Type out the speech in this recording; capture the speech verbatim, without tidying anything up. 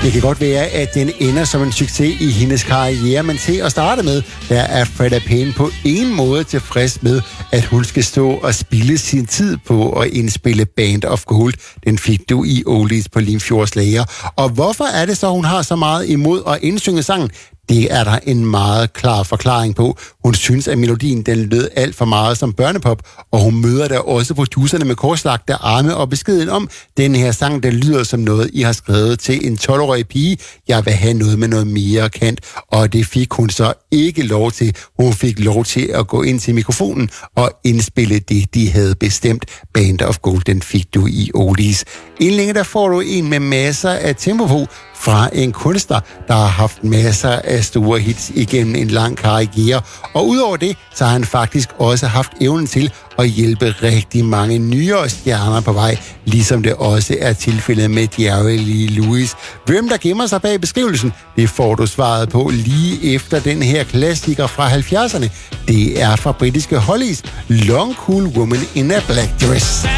Det kan godt være, at den ender som en succes i hendes karriere, men til at starte med, der er Freda Payne på ingen måde tilfreds med, at hun skal stå og spilde sin tid på at indspille Band of Gold. Den fik du i Oldies på Limfjords Lager. Og hvorfor er det så, hun har så meget imod at indsynge sangen? Det er der en meget klar forklaring på. Hun synes, at melodien den lød alt for meget som børnepop, og hun møder der også producerne med korslagte arme og beskeden om, den her sang, der lyder som noget, I har skrevet til en tolv-årig pige. Jeg vil have noget med noget mere kant, og det fik hun så ikke lov til. Hun fik lov til at gå ind til mikrofonen og indspille det, de havde bestemt. Band of Gold, den fik du i Oldies. Inden længe, der får du en med masser af tempo på, fra en kunstner, der har haft masser af store hits igennem en lang karriere. Og udover det, så har han faktisk også haft evnen til at hjælpe rigtig mange nyere stjerner på vej, ligesom det også er tilfældet med Jerry Lee Lewis. Hvem der gemmer sig bag beskrivelsen, det får du svaret på lige efter den her klassiker fra halvfjerdserne. Det er fra britiske Hollies, Long Cool Woman in a Black Dress.